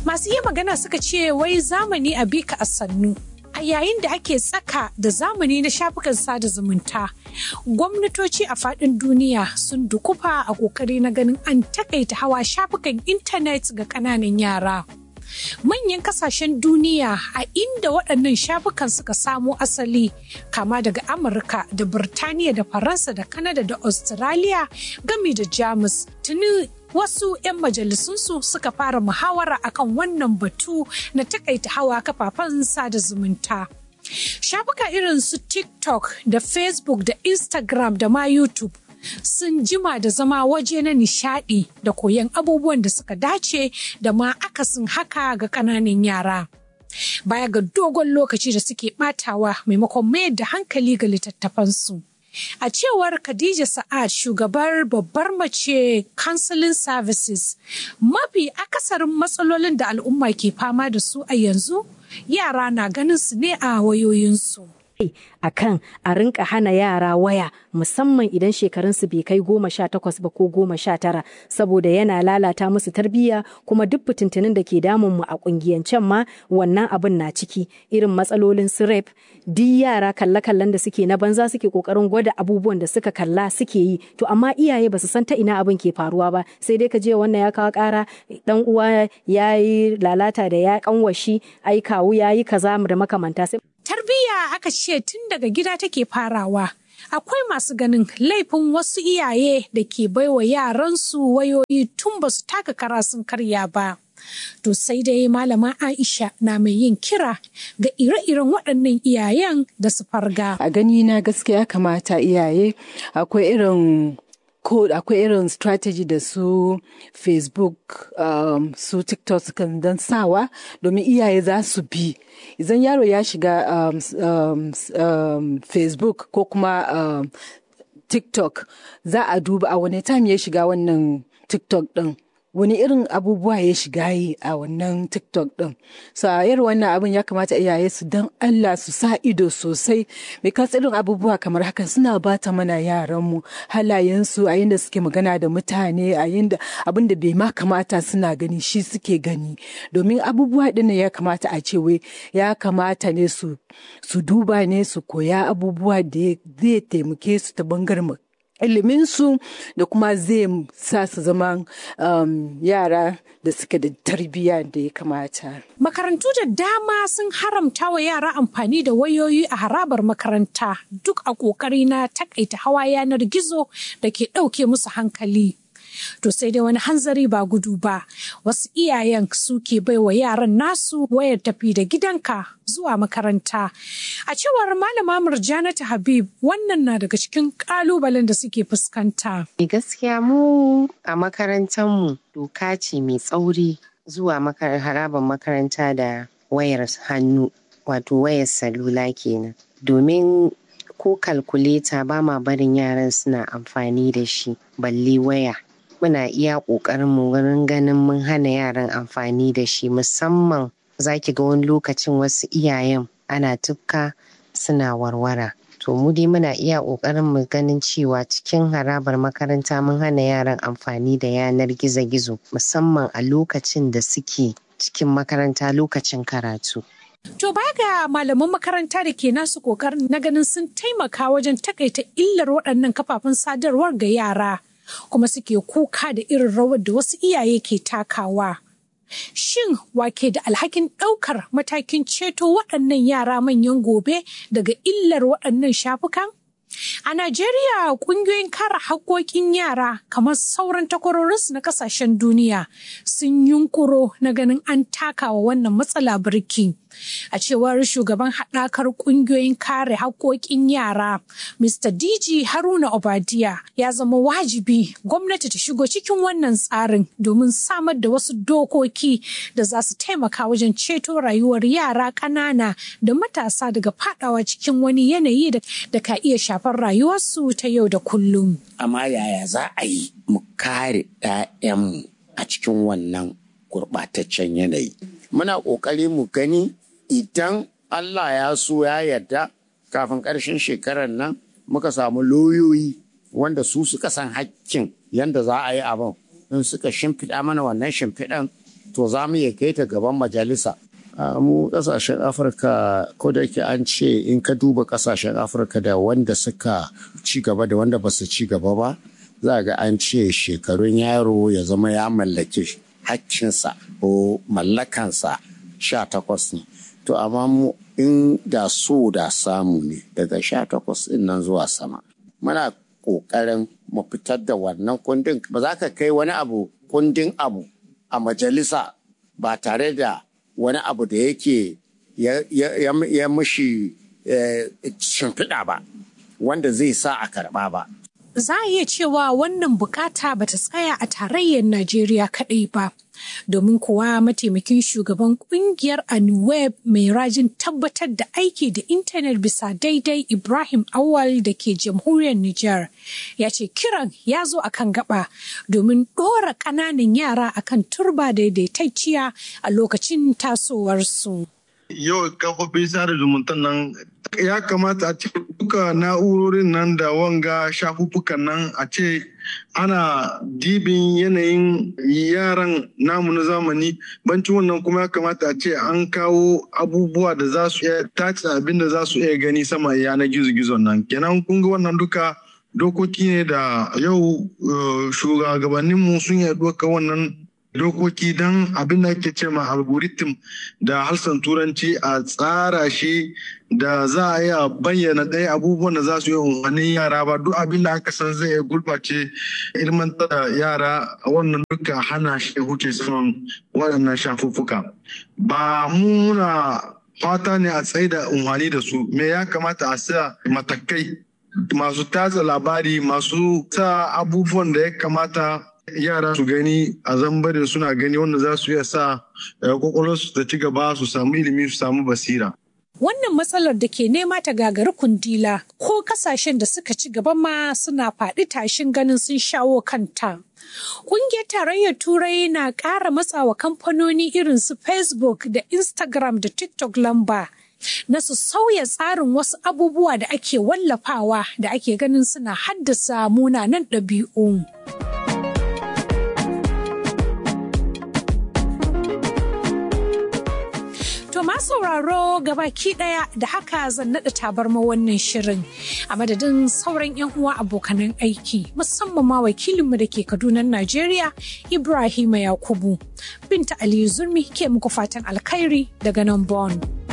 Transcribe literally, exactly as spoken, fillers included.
Masu iya magana suka ce wai zamani a bika a sannu. A yayin da ake tsaka da zamani na shafukan sada zumunta, gwamnatoci a faɗin duniya sun dukufa a ƙoƙari na ganin an takaita hawa shafukan intanet ga ƙananan yara. Manyan kasashen duniya a inda waɗannan shafukan suka samo asali, kama daga Amurka da Birtaniya da Faransa da Kanada da Australia gami da Jamus, tuni wasu 'yan majalisunsu suka fara muhawara akan wannan batu na takaita hawa kafafen sada zumunta. Shafuka irin su TikTok da Facebook da Instagram da ma YouTube sun jima da zama waje na nishadi da koyon abubuwan da suka dace da ma akasin haka ga ƙananan yara. Baya ga dogon lokaci da suke ɓatawa maimakon mayar da hankali ga littattafansu. A cewar Khadija Sa'ad, shugabar babbar mace Counseling Services, mafi akasarin matsalolin da al'umma ke fama da su a yanzu, yara na ganin su ne a wayoyinsu. A kan a rinka hana yara waya musamman idan shekarunsu bai kai goma sha takwas ba ko goma sha tara saboda yana lalata musu tarbiyya kuma duk fitintunin da ke damun mu a kungiyancen ma wannan abin na ciki irin matsalolin su rep duk yara kalle-kallen da suke na banza suke kokarin gwada abubuwan da suka kalla suke yi to amma iyaye ba su san ta ina abin ke faruwa ba sai dai ka je wannan ya kawo kara dan uwa ya yi lalata da ya kanwashi ai kawu ya yi kaza da makamanta sai tarbiyya aka ce tun daga gida take farawa. Akwai masu ganin laifin wasu iyaye da ke baiwa yaransu wayoyi tun ba su taka kara sun karya ba. To sai dai malama Aisha na mai yin kira ga ire-iren waɗannan iyayen da su farga. A gani na gaskiya kamata iyaye akwai irin code akwai irin strategy da su Facebook um, su TikTok sukan dan sawa domin iyaye za su bi idan yaro ya shiga um, um, um, Facebook ko kuma um, TikTok za a duba a wani time ya shiga wannan TikTok din wani irin abubuwa ya shiga yi a wannan TikTok din. So irin wannan abin ya kamata iyaye su dan Allah su sa ido sosai because irin abubuwa kamar haka suna bata mana yaran mu halayensu a yanda suke magana da mutane a yanda abin da bai ma kamata suna gani shi suke gani domin abubuwa din ya kamata a ce wai ya kamata ne su su duba ne su koya abubuwa da zai taimake su ta bangaren iliminsu da kuma zai sa su zama um, yara da suke da tarbiyya da ya kamata. Makarantu da dama sun haramta wa yara amfani da wayoyi a harabar makaranta duk a ƙoƙari na takaita hawa yanar gizo da ke ɗauke musu hankali. To sai dai wani hanzari ba gudu ba, wasu iyayen suke bai wa yaran nasu wayar tafi da gidanka zuwa makaranta. A cewar malama Murjanatu Habib, wannan na daga cikin kalubalen da suke fuskanta. Gaskiya mu a makarantarmu doka ce mai tsauri zuwa harabar makaranta da wayar hannu, wato wayar salula kenan. Domin ko kalkuleta ba ma barin yaran suna amfani da shi, balle waya. Muna iya ƙoƙarinmu wurin ganin mun hana yaran amfani da shi musamman za ki ga wani lokacin wasu iyayen ana tufka suna warwara. To mu dai muna iya ƙoƙarinmu ganin cewa cikin harabar makaranta mun hana yaran amfani da yanar gizo-gizo musamman a lokacin da suke cikin makaranta lokacin karatu. To ba ga malaman makaranta da ke nasu ƙoƙarin na ganin sun taimaka wajen takaita illar waɗannan kafafen sadarwar ga yara. Kuma suke kuka da irin rawar da wasu iyaye ke takawa. Shin wake da alhakin ɗaukar matakin ceto waɗannan yara manyan gobe daga illar waɗannan shafukan? A Najeriya, ƙungiyoyin kare haƙƙoƙin yara kamar sauran takwarorinsu na ƙasashen duniya sun yunkuro na ganin an takawa wannan matsala birki. A cewar shugaban haɗakar ƙungiyoyin kare haƙƙoƙin yara, Mister D G Haruna Obadiya, ya zama wajibi gwamnati ta shigo cikin wannan tsarin domin samar da wasu dokoki da za su taimaka wajen ceto rayuwar yara ƙanana da matasa daga faɗawa cikin wani yanayi da ka iya shafar rayuwarsu ta yau da kullum. Amma yaya za a yi mu kare 'ya'yanmu a cikin wannan gurɓataccen yanayi? Muna ƙoƙari mu gani idan Allah ya so ya yarda kafin ƙarshen shekarar nan muka samu lauyoyi wanda su suka san hakkin yadda za a yi abin in suka shimfiɗa mana wannan shimfiɗan to za mu iya kai ta gaban majalisa. Mu ƙasashen Afirka ko da yake an ce in ka duba ƙasashen Afirka da wanda suka ci gaba da wanda ba su ci gaba ba, za ga an ce shekarun yaro ya zama ya mallaki hakkinsa ko mallakansa sha takwas ne. To amma mu in da so da samu ne daga sha takwas ɗin nan zuwa sama. Muna ƙoƙarin mu fitar da wannan kundin. Ba za ka kai wani abu kundin abu a majalisa ba tare da wani abu da yake ya mushi shimfiɗa ba wanda zai sa a karɓa ba. Za a iya cewa wannan bukata ba ta tsaya a tarayyar Najeriya kaɗai ba, domin kuwa mataimakin shugaban kungiyar Anuweb mai rajin tabbatar da aiki da intanet bisa daidai Ibrahim Awal da ke jamhuriyar Nijar ya ce kiran ya zo akan gaba domin ɗora ƙananan yara akan turba daidaitacciya a lokacin tasowarsu. Yau kafofin sada zumunta nan ya kamata a ce duka na'urorin nan da wanga shafuffukan nan a ce ana dibin yanayin yaran namu na zamani. Bancin wannan kuma ya kamata a ce an kawo abubuwa da za su iya tace abin da za su iya gani sama yanar gizo-gizon nan. Kenan kun ga wannan duka dokoki ne da yau shugabanninmu sun yi ɗauka wannan dokoki don abin da ake ce ma algorithm da harshen turanci a tsara shi da za a iya bayyana ɗaya abubuwan da za su yi umarnin yara ba duk abin da aka san zai gurɓace ilmantar da yara a wannan duka hana shi huce saman waɗannan shafuffuka. Ba mu muna fata ne a tsaye da umarni da su, me ya kamata a sa matakai masu tatsa labari masu sa abubuwan da ya kamata yara su gani a zambare suna gani wanda za su iya sa kwakwalwarsu ta ci gaba su samu ilimi su samu basira. Wannan matsalar da ke nema ta gagari kundila ko kasashen da suka ci gaba ma suna faɗi tashin ganin sun shawo kanta. Ƙungiyar Tarayyar Turai na ƙara matsawa kamfanoni irin su Facebook da Instagram da TikTok lamba na su sauya tsarin wasu abubuwa da ake wallafawa da ake ganin suna haddasa munanan ɗabi'u. To ma sauraro gabaki daya da haka zan naɗa tabarma wannan shirin a madadin sauran 'yan uwa abokanan aiki musamman ma wakilinmu da ke Kaduna Najeriya Ibrahima Yakubu. Binta Aliyu Zurmi ke muku fatan alkhairi daga nan Bonn.